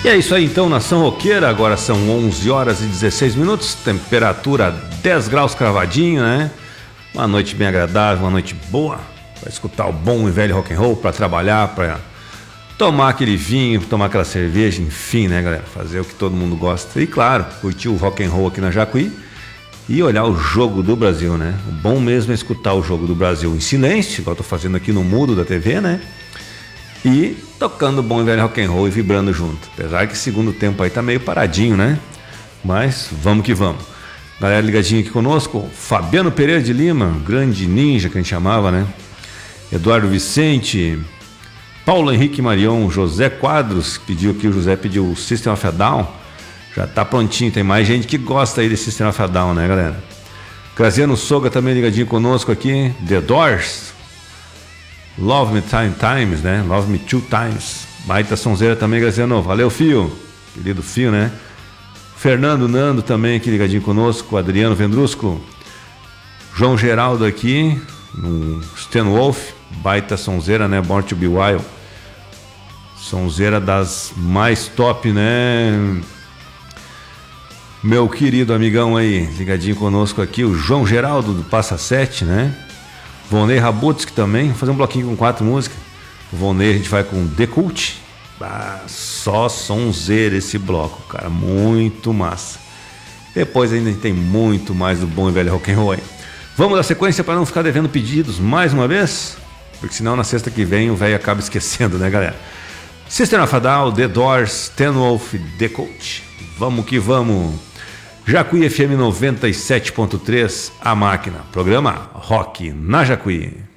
E é isso aí então, nação roqueira. Agora são 11 horas e 16 minutos, temperatura 10 graus cravadinho, né? Uma noite bem agradável, uma noite boa para escutar o bom e velho rock and roll, para trabalhar, para tomar aquele vinho, tomar aquela cerveja, enfim, né, galera? Fazer o que todo mundo gosta. E claro, curtir o rock and roll aqui na Jacuí e olhar o jogo do Brasil, né? O bom mesmo é escutar o jogo do Brasil em silêncio, igual eu tô fazendo aqui no mudo da TV, né? E tocando bom e velho rock and roll e vibrando junto. Apesar que segundo tempo aí tá meio paradinho, né? Mas vamos que vamos. Galera ligadinha aqui conosco, Fabiano Pereira de Lima, grande ninja que a gente chamava, né? Eduardo Vicente, Paulo Henrique Marion, José Quadros, pediu aqui, o José pediu o System of a Down. Já tá prontinho, tem mais gente que gosta aí desse System of a Down, né, galera? Graziano Soga também ligadinho conosco aqui, The Doors, Love Me 10 Times, né? Love Me 2 Times. Baita sonzeira também, Graziano. Valeu, Fio. Querido Fio, né? Fernando Nando também aqui ligadinho conosco. Adriano Vendrusco. João Geraldo aqui. Stan Wolf. Baita sonzeira, né? Born to Be Wild. Sonzeira das mais top, né? Meu querido amigão aí, ligadinho conosco aqui. O João Geraldo do Passa 7, né? Vonei Rabutsky também, vou fazer um bloquinho com 4 músicas. O Vonei a gente vai com The Cult. Só sonzeira esse bloco, cara, muito massa. Depois ainda tem muito mais do bom e velho rock and roll aí. Vamos dar sequência para não ficar devendo pedidos mais uma vez, porque senão na sexta que vem o velho acaba esquecendo, né, galera? System of a Down, The Doors, Ten Wolf, The Cult. Vamos que vamos. Jacuí FM 97.3, a máquina. Programa Rock na Jacuí.